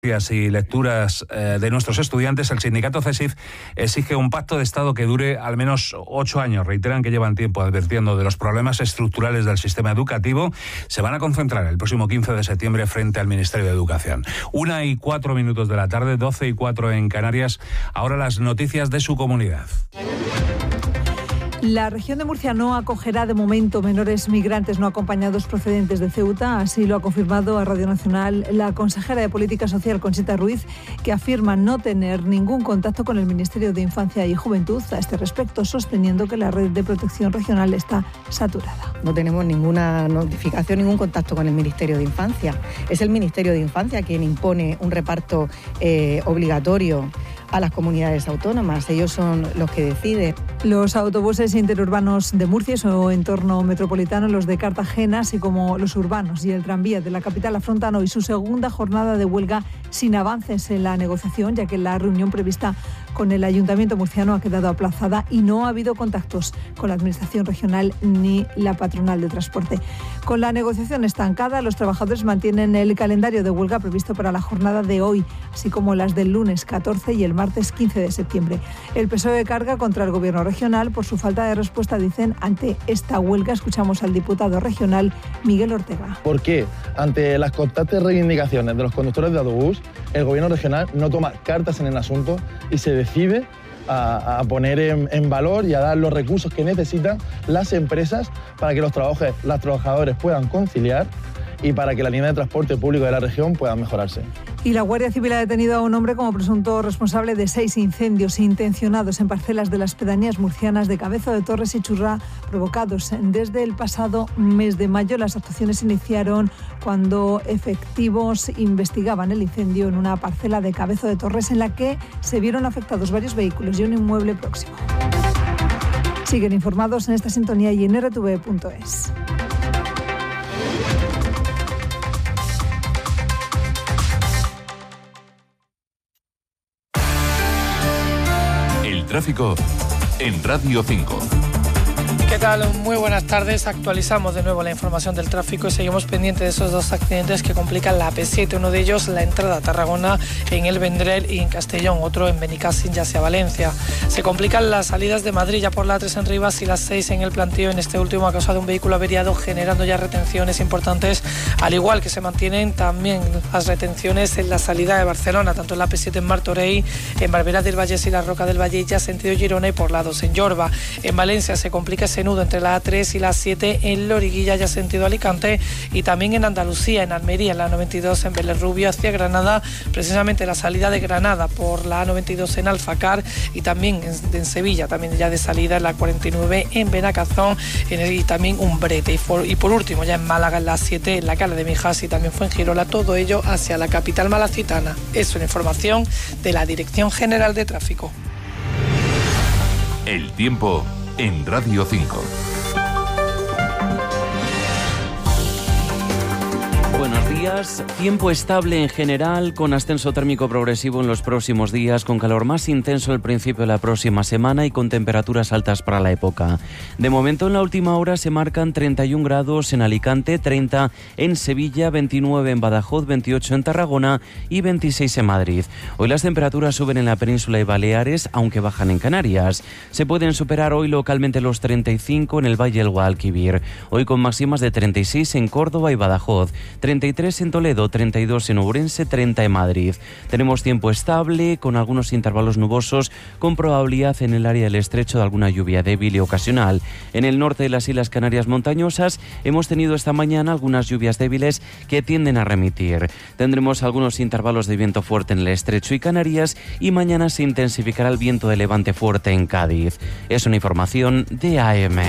y lecturas de nuestros estudiantes, el sindicato CESIF exige un pacto de Estado que dure al menos 8 años. Reiteran que llevan tiempo advirtiendo de los problemas estructurales del sistema educativo. Se van a concentrar el próximo 15 de septiembre frente al Ministerio de Educación. 1:04 de la tarde, 12:04 en Canarias. Ahora las noticias de su comunidad. La región de Murcia no acogerá de momento menores migrantes no acompañados procedentes de Ceuta. Así lo ha confirmado a Radio Nacional la consejera de Política Social, Conchita Ruiz, que afirma no tener ningún contacto con el Ministerio de Infancia y Juventud a este respecto, sosteniendo que la red de protección regional está saturada. No tenemos ninguna notificación, ningún contacto con el Ministerio de Infancia. Es el Ministerio de Infancia quien impone un reparto obligatorio a las comunidades autónomas. Ellos son los que deciden. Los autobuses interurbanos de Murcia y su entorno metropolitano, los de Cartagena, así como los urbanos y el tranvía de la capital afrontan hoy su segunda jornada de huelga sin avances en la negociación, ya que la reunión prevista con el Ayuntamiento murciano ha quedado aplazada y no ha habido contactos con la Administración regional ni la patronal de transporte. Con la negociación estancada, los trabajadores mantienen el calendario de huelga previsto para la jornada de hoy, así como las del lunes 14 y el martes 15 de septiembre. El PSOE carga contra el Gobierno regional por su falta de respuesta, dicen, ante esta huelga. Escuchamos al diputado regional Miguel Ortega. ¿Por qué, ante las constantes reivindicaciones de los conductores de autobús, el Gobierno regional no toma cartas en el asunto y se decide a poner en valor y a dar los recursos que necesitan las empresas para que los trabajadores puedan conciliar y para que la línea de transporte público de la región pueda mejorarse? Y la Guardia Civil ha detenido a un hombre como presunto responsable de 6 incendios intencionados en parcelas de las pedanías murcianas de Cabezo de Torres y Churra, provocados desde el pasado mes de mayo. Las actuaciones iniciaron cuando efectivos investigaban el incendio en una parcela de Cabezo de Torres en la que se vieron afectados varios vehículos y un inmueble próximo. Siguen informados en esta sintonía y en rtv.es. Tráfico en Radio 5. ¿Qué tal? Muy buenas tardes. Actualizamos de nuevo la información del tráfico y seguimos pendientes de esos 2 accidentes que complican la AP7. Uno de ellos, la entrada a Tarragona en El Vendrell y en Castellón. Otro en Benicàssim ya hacia Valencia. Se complican las salidas de Madrid ya por la A3 en Rivas y las 6 en el Plantío. En este último a causa de un vehículo averiado, generando ya retenciones importantes, al igual que se mantienen también las retenciones en la salida de Barcelona, tanto en la AP7 en Martorell, en Barberá del Vallès y la Roca del Valle, ya sentido Girona, y por la 2 en Jorba. En Valencia se complica ese nudo entre la A3 y la 7 en Loriguilla, ya sentido Alicante, y también en Andalucía, en Almería, en la 92 en Vélez Rubio hacia Granada, precisamente la salida de Granada por la A92 en Alfacar, y también en Sevilla, también ya de salida en la 49 en Benacazón y también Umbrete, y por último ya en Málaga en la 7 en la Cala de Mijas y también Fuengirola, todo ello hacia la capital malacitana. Es una información de la Dirección General de Tráfico. El tiempo en Radio 5. Buenos días. Tiempo estable en general, con ascenso térmico progresivo en los próximos días, con calor más intenso al principio de la próxima semana y con temperaturas altas para la época. De momento, en la última hora se marcan 31 grados en Alicante, 30 en Sevilla, 29 en Badajoz, 28 en Tarragona y 26 en Madrid. Hoy las temperaturas suben en la península y Baleares, aunque bajan en Canarias. Se pueden superar hoy localmente los 35 en el Valle del Guadalquivir. Hoy con máximas de 36 en Córdoba y Badajoz, 33 en Toledo, 32 en Ourense, 30 en Madrid. Tenemos tiempo estable, con algunos intervalos nubosos, con probabilidad en el área del estrecho de alguna lluvia débil y ocasional. En el norte de las Islas Canarias montañosas hemos tenido esta mañana algunas lluvias débiles que tienden a remitir. Tendremos algunos intervalos de viento fuerte en el estrecho y Canarias, y mañana se intensificará el viento de levante fuerte en Cádiz. Es una información de AM.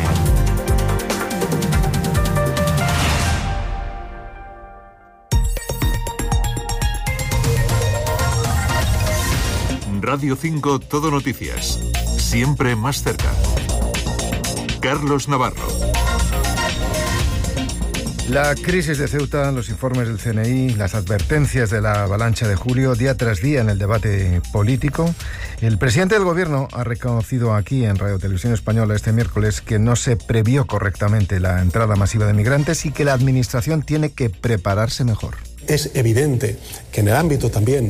Radio 5 Todo Noticias. Siempre más cerca. Carlos Navarro. La crisis de Ceuta, los informes del CNI, las advertencias de la avalancha de julio, día tras día en el debate político. El presidente del Gobierno ha reconocido aquí en Radio Televisión Española este miércoles que no se previó correctamente la entrada masiva de migrantes y que la Administración tiene que prepararse mejor. Es evidente que en el ámbito también